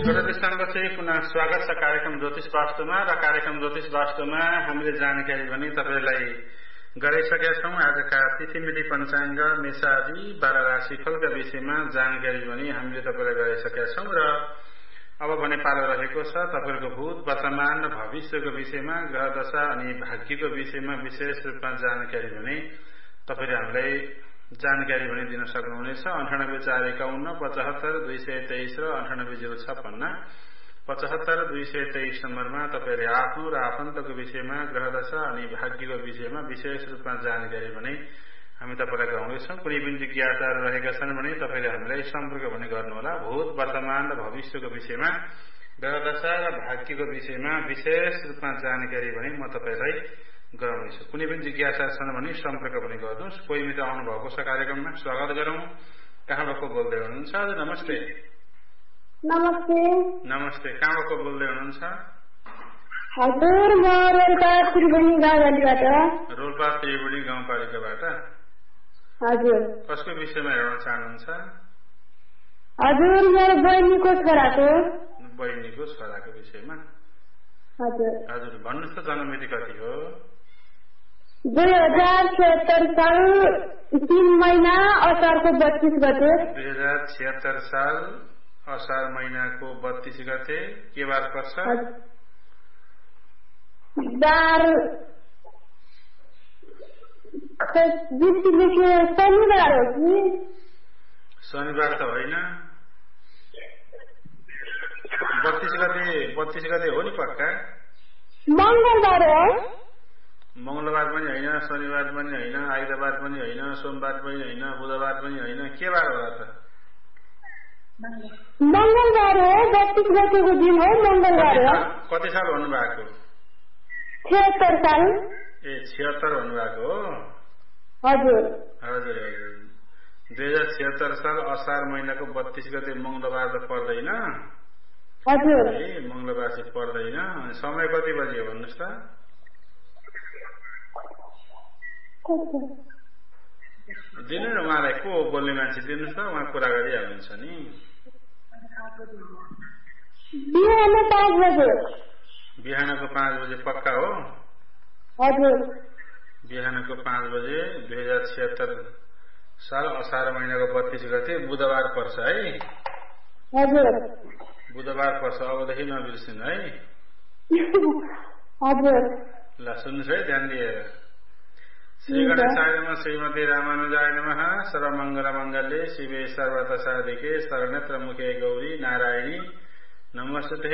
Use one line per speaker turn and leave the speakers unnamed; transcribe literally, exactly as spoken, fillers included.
श्रोतादर्शकको पुनः स्वागत छ कार्यक्रम ज्योतिष वास्तुमा र कार्यक्रम ज्योतिष वास्तुमा हामीले जानकारी भने तपाईलाई गराइसकेका छौं। आजका तिथिमिति पञ्चाङ्ग मेषादि बाह्र राशिफलका विषयमा जानकारी भने हामीले तपाईलाई गराइसकेका छौं र अब भने पालो रहेको छ तपाईको भूत वर्तमान र भविष्यको विषयमा ग्रह दशा अनि भाग्यको विषयमा विशेष रूपमा जानकारी भने तपाईले हामीलाई जानकारी भने दिन सक्नुहुनेछ। अन्ठानब्बे चार एकाउन्न पचहत्तर दुई सय तेइस र अन्ठानब्बे जिरो छप्पन्न पचहत्तर दुई सय तेइस नम्बरमा तपाईले आफ्नो र आफन्तको विषयमा ग्रह दशा अनि भाग्यको विषयमा विशेष रूपमा जानकारी भने हामी तपाईलाई गराउँदैछौँ। कुनै पनि जिज्ञासाहरू रहेका छन् भने तपाईले हामीलाई सम्पर्क भने गर्नुहोला। भूत वर्तमान र भविष्यको विषयमा ग्रह दशा र भाग्यको विषयमा विशेष रूपमा जानकारी भने म तपाईलाई गराउनेछु। कुनै पनि जिज्ञासा छन् भने सम्पर्क पनि गर्नुहोस्। कोही मित्र आउनु भएको छ कार्यक्रममा, स्वागत गरौँ। कहाँबाट बोल्दै हुनुहुन्छ? नमस्ते।
नमस्ते।
नमस्ते। कहाँबाट बोल्दै हुनुहुन्छ?
हजुर, म रोल्पा त्रिवेणी गाउँपालिकाबाट।
रोल्पा त्रिवेणी गाउँपालिकाबाट।
हजुर।
कसको विषयमा हेर्न चाहनुहुन्छ?
हजुर, मेरो बहिनीको छोराको।
बहिनीको छोराको विषयमा?
हजुर।
हजुर, भन्नुहोस् त जन्ममिति कति हो?
दुई हजार छिहत्तर साल तीन महिना असारको बत्तीस गते।
दुई हजार छिहत्तर साल असार महिनाको बत्तीस गते के बार पर्छ?
बार शनिबार हो कि?
शनिबार त होइन। बत्तीस गते बत्तीस गते हो नि पक्का?
मंगलबार हो।
मंगलबार पनि होइन, शनिबार पनि होइन, आइतबार पनि होइन, सोमबार पनि होइन, बुधबार पनि होइन, के बार होला त?
मंगलबार हो। बत्तीस गतेको दिन हो, मंगलबार हो।
कति साल हुनुभएको?
छिहत्तर साल।
ए छिहत्तर हुनुभएको हो?
हजुर
हजुर हजुर। दुई हजार छिहत्तर साल असार महिनाको बत्तीस गते मंगलबार त पर्दैन?
हजुर।
ए मंगलबार चाहिँ पर्दैन। अनि समय कति बजे हो भन्नुहोस् त? दिनु न उहाँलाई, को बोल्ने मान्छे दिनुहोस् त, उहाँ कुरा गरिहाल्नुहुन्छ नि।
बिहान पाँच बजे।
बिहानको पाँच बजे पक्का हो?
हजुर।
बिहानको पाँच बजे दुई हजार छिहत्तर साल असार महिनाको बत्तीस गते बुधबार पर्छ है?
हजुर।
बुधबार पर्छ, अबदेखि नबिर्सिनु है।
हजुर।
ल सुन्नुहोस् है ध्यान दिएर। श्री गणेशाय नमः, श्रीमती रामानुजाय नमः, सर्वमङ्गल मङ्गल्ये शिवे सर्वत साधिके शरण्यत्र मुखे गौरी नारायणी नमस्ते।